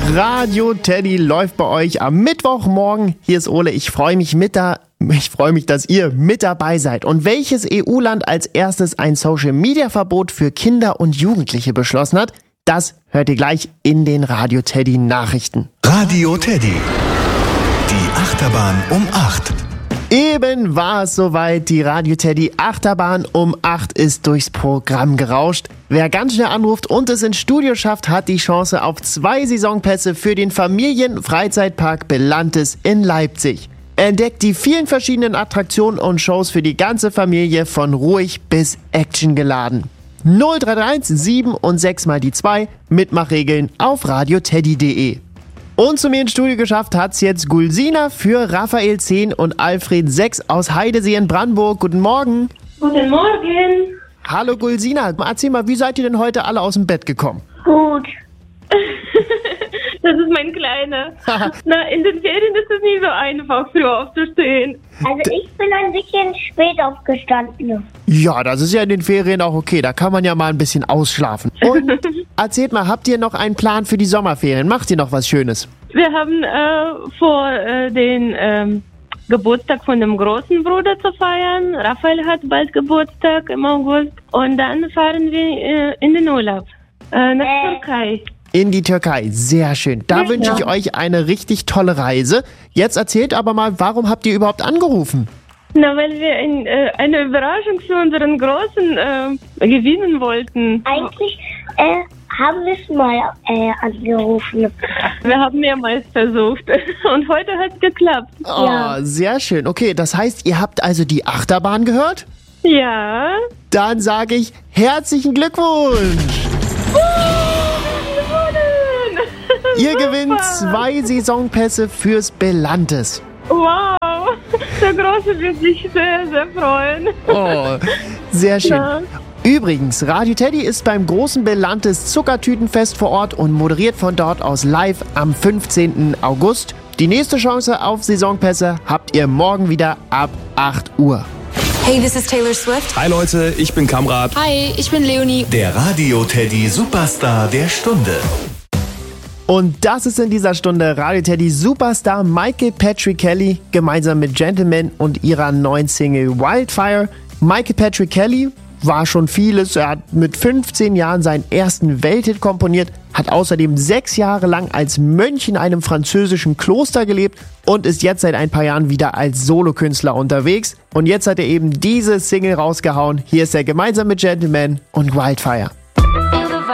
Radio Teddy läuft bei euch am Mittwochmorgen. Hier ist Ole. Ich freue mich, dass ihr mit dabei seid. Und welches EU-Land als erstes ein Social-Media-Verbot für Kinder und Jugendliche beschlossen hat, das hört ihr gleich in den Radio Teddy Nachrichten. Radio Teddy. Die Achterbahn um 8. Eben war es soweit, die Radio Teddy Achterbahn um 8 ist durchs Programm gerauscht. Wer ganz schnell anruft und es ins Studio schafft, hat die Chance auf 2 Saisonpässe für den Familienfreizeitpark Belantes in Leipzig. Entdeckt die vielen verschiedenen Attraktionen und Shows für die ganze Familie von ruhig bis actiongeladen. 0331 7 und 6 mal die 2, Mitmachregeln auf radioteddy.de. Und zu mir ins Studio geschafft hat's jetzt Gulsina für Raphael 10 und Alfred 6 aus Heidesee in Brandenburg. Guten Morgen. Guten Morgen. Hallo Gulsina, erzähl mal, wie seid ihr denn heute alle aus dem Bett gekommen? Gut. Das ist mein Kleiner. Na, in den Ferien ist es nie so einfach, früh aufzustehen. Also ich bin ein bisschen spät aufgestanden. Ja, das ist ja in den Ferien auch okay, da kann man ja mal ein bisschen ausschlafen. Und erzählt mal, habt ihr noch einen Plan für die Sommerferien? Macht ihr noch was Schönes? Wir haben vor, den Geburtstag von dem großen Bruder zu feiern. Raphael hat bald Geburtstag im August. Und dann fahren wir in den Urlaub nach Türkei. In die Türkei, sehr schön. Da wünsche ich euch eine richtig tolle Reise. Jetzt erzählt aber mal, warum habt ihr überhaupt angerufen? Na, weil wir eine Überraschung für unseren Großen gewinnen wollten. Eigentlich haben wir es mal angerufen. Wir haben mehrmals versucht und heute hat es geklappt. Oh, ja. Sehr schön. Okay, das heißt, ihr habt also die Achterbahn gehört? Ja. Dann sage ich herzlichen Glückwunsch! Ihr gewinnt 2 Saisonpässe fürs Belantes. Wow, der Große wird sich sehr, sehr freuen. Oh, sehr schön. Ja. Übrigens, Radio Teddy ist beim großen Belantes Zuckertütenfest vor Ort und moderiert von dort aus live am 15. August. Die nächste Chance auf Saisonpässe habt ihr morgen wieder ab 8 Uhr. Hey, this is Taylor Swift. Hi Leute, ich bin Kamrat. Hi, ich bin Leonie. Der Radio Teddy Superstar der Stunde. Und das ist in dieser Stunde Radio Teddy Superstar Michael Patrick Kelly gemeinsam mit Gentleman und ihrer neuen Single Wildfire. Michael Patrick Kelly war schon vieles. Er hat mit 15 Jahren seinen ersten Welthit komponiert, hat außerdem 6 Jahre lang als Mönch in einem französischen Kloster gelebt und ist jetzt seit ein paar Jahren wieder als Solokünstler unterwegs. Und jetzt hat er eben diese Single rausgehauen. Hier ist er gemeinsam mit Gentleman und Wildfire.